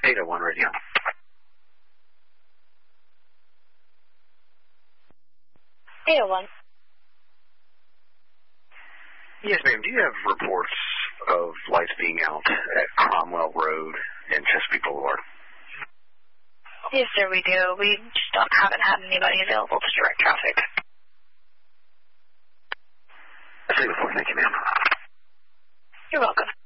801 radio. Yes, ma'am. Do you have reports of lights being out at Cromwell Road and Chesapeake Boulevard? Yes, sir, we do. We just haven't had anybody available to direct traffic. That's it before. Thank you, ma'am. You're welcome.